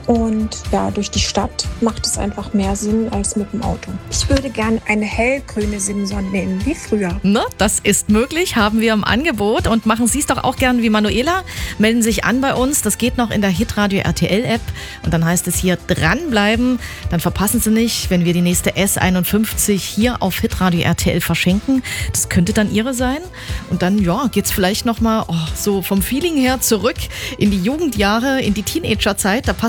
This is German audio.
Und ja, durch die Stadt macht es einfach mehr Sinn als mit dem Auto. Ich würde gerne eine hellgrüne Simson nehmen, wie früher. Na, das ist möglich, haben wir im Angebot. Und machen Sie es doch auch gern wie Manuela. Melden sich an bei uns. Das geht noch in der Hitradio RTL App. Und dann heißt es hier dranbleiben. Dann verpassen Sie nicht, wenn wir die nächste S51 hier auf Hitradio RTL verschenken. Das könnte dann Ihre sein. Und dann, ja, geht's vielleicht nochmal so vom Feeling her zurück in die Jugendjahre, in die Teenagerzeit. Da passt